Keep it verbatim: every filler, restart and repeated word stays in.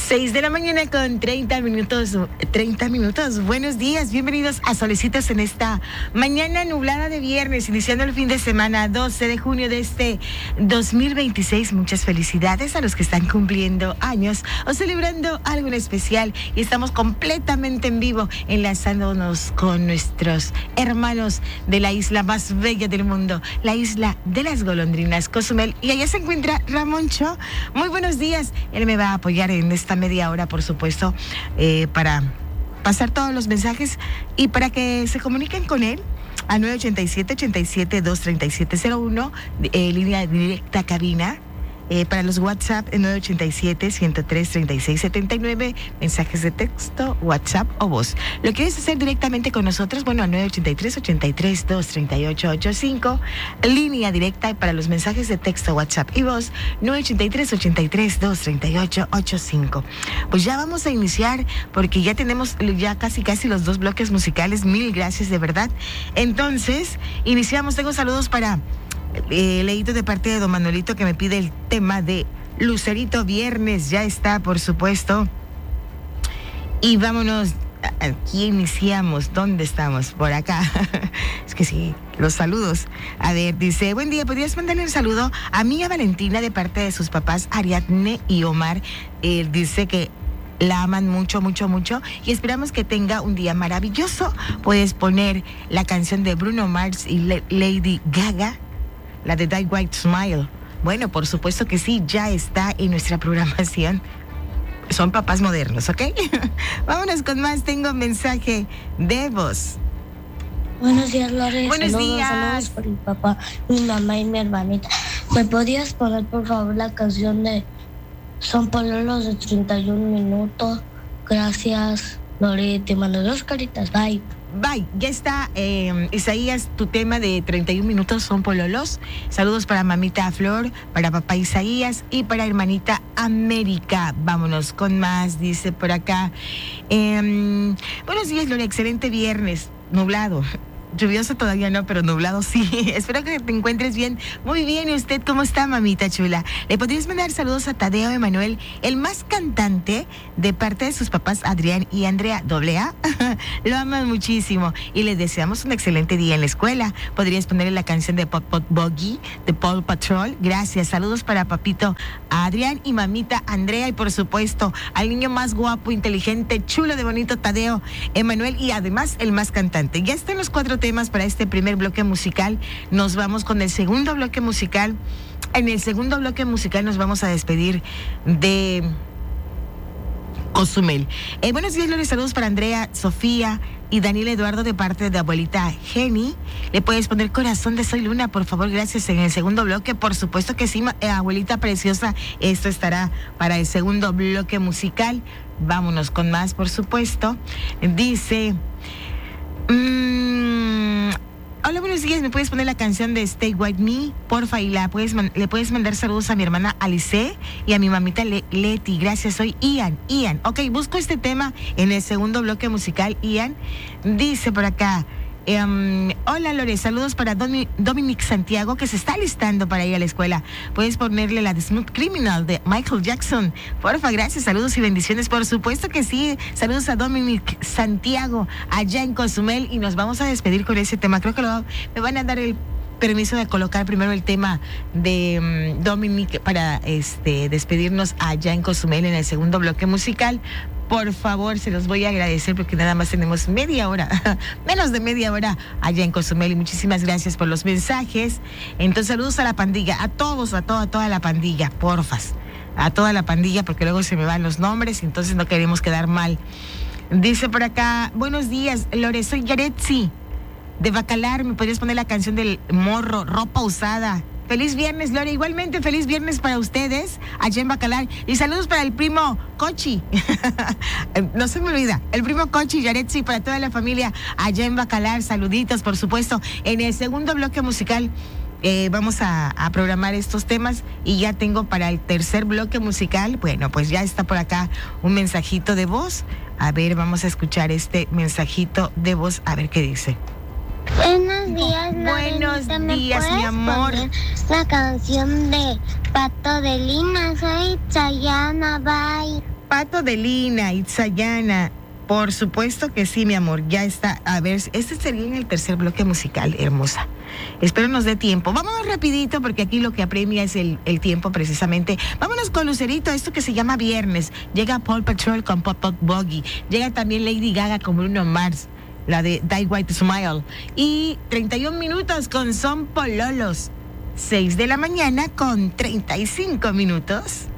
Seis de la mañana con treinta minutos, treinta minutos. Buenos días, bienvenidos a Solecitos en esta mañana nublada de viernes, iniciando el fin de semana, doce de junio de este dos mil veintiséis. Muchas felicidades a los que están cumpliendo años o celebrando algo en especial. Y estamos completamente en vivo, enlazándonos con nuestros hermanos de la isla más bella del mundo, la isla de las golondrinas, Cozumel. Y allá se encuentra Ramoncho. Muy buenos días. Él me va a apoyar en esta media hora, por supuesto, eh, para pasar todos los mensajes y para que se comuniquen con él a nueve ochenta y siete, ochenta y siete, doscientos treinta y siete cero uno, eh, línea directa cabina. Eh, para los WhatsApp, en nueve ochenta y siete, ciento tres, treinta y seis setenta y nueve, mensajes de texto, WhatsApp o voz. ¿Lo quieres hacer directamente con nosotros? Bueno, a nueve ochenta y tres, ochenta y tres, doscientos treinta y ocho ochenta y cinco, línea directa para los mensajes de texto, WhatsApp y voz, nueve ochenta y tres, ochenta y tres, doscientos treinta y ocho ochenta y cinco. Pues ya vamos a iniciar porque ya tenemos ya casi casi los dos bloques musicales. Mil gracias, de verdad. Entonces, iniciamos. Tengo saludos para... Eh, leído de parte de don Manuelito, que me pide el tema de Lucerito Viernes. Ya está, por supuesto. Y vámonos, aquí iniciamos. ¿Dónde estamos? Por acá. Es que sí, los saludos. A ver, dice, buen día, ¿podrías mandarle un saludo a mi amiga Valentina de parte de sus papás Ariadne y Omar? Eh, dice que la aman mucho, mucho, mucho y esperamos que tenga un día maravilloso. Puedes poner la canción de Bruno Mars y Le- Lady Gaga, la de Die White Smile. Bueno, por supuesto que sí, ya está en nuestra programación. Son papás modernos, ¿ok? Vámonos con más. Tengo un mensaje de voz. Buenos días, Lore. Buenos saludos, días. Saludos por mi papá, mi mamá y mi hermanita. ¿Me podías poner, por favor, la canción de Son Pololos de treinta y un minutos? Gracias, Lore. Te mando dos caritas. Bye. Bye, ya está, eh, Isaías, tu tema de treinta y un minutos son pololos. Saludos para mamita Flor, para papá Isaías y para hermanita América. Vámonos con más, dice por acá. Eh, buenos días, Lore, excelente viernes, nublado. Lluvioso todavía no, pero nublado sí. Espero que te encuentres bien. Muy bien, ¿y usted cómo está, mamita chula? ¿Le podrías mandar saludos a Tadeo Emanuel, el más cantante, de parte de sus papás Adrián y Andrea? Doble A. Lo aman muchísimo y les deseamos un excelente día en la escuela. ¿Podrías ponerle la canción de Pop Pop Boggy de Paul Patrol? Gracias. Saludos para papito Adrián y mamita Andrea y por supuesto al niño más guapo, inteligente, chulo de bonito Tadeo Emanuel y además el más cantante. Ya están los cuatro temas para este primer bloque musical. Nos vamos con el segundo bloque musical. En el segundo bloque musical nos vamos a despedir de Cozumel. Eh, buenos días, Lore. Saludos para Andrea, Sofía y Daniel Eduardo de parte de abuelita Jenny. Le puedes poner corazón de Soy Luna, por favor, gracias, en el segundo bloque. Por supuesto que sí, eh, abuelita preciosa. Esto estará para el segundo bloque musical. Vámonos con más, por supuesto. Dice... Mmm, hola, buenos días. ¿Me puedes poner la canción de Stay With Me, porfa? Y la puedes man- le puedes mandar saludos a mi hermana Alice y a mi mamita Le- Leti. Gracias, soy Ian. Ian, ok, busco este tema en el segundo bloque musical. Ian dice por acá. Um, hola, Lore, saludos para Domi- Dominic Santiago, que se está listando para ir a la escuela. Puedes ponerle la de Smooth Criminal de Michael Jackson, porfa. Gracias, saludos y bendiciones. Por supuesto que sí. Saludos a Dominic Santiago allá en Cozumel y nos vamos a despedir con ese tema. Creo que lo, me van a dar el permiso de colocar primero el tema de um, Dominic para este despedirnos allá en Cozumel en el segundo bloque musical. Por favor, se los voy a agradecer porque nada más tenemos media hora, menos de media hora allá en Cozumel. Y muchísimas gracias por los mensajes. Entonces, saludos a la pandilla, a todos, a toda, a toda la pandilla, porfas. A toda la pandilla, porque luego se me van los nombres y entonces no queremos quedar mal. Dice por acá, buenos días, Lore, soy Yaretsi de Bacalar. ¿Me podrías poner la canción del Morro, Ropa Usada? Feliz viernes, Lore. Igualmente, feliz viernes para ustedes allá en Bacalar. Y saludos para el primo Cochi. No se me olvida. El primo Cochi, Yaretsi, para toda la familia allá en Bacalar. Saluditos, por supuesto. En el segundo bloque musical eh, vamos a, a programar estos temas. Y ya tengo para el tercer bloque musical. Bueno, pues ya está por acá un mensajito de voz. A ver, vamos a escuchar este mensajito de voz. A ver qué dice. Buenos días, Buenos Lorenita. ¿Me días, mi puedes amor. poner la canción de Pato de Lina? Soy Chayana, bye. Pato de Lina, Itzayana. Por supuesto que sí, mi amor, ya está. A ver, este sería en el tercer bloque musical, hermosa. Espero nos dé tiempo. Vámonos rapidito porque aquí lo que apremia es el, el tiempo precisamente. Vámonos con Lucerito, esto que se llama Viernes. Llega Paul Patrol con Pop Pop Boggy. Llega también Lady Gaga con Bruno Mars, la de Die White Smile. Y treinta y un minutos con Son Pololos. seis de la mañana con treinta y cinco minutos.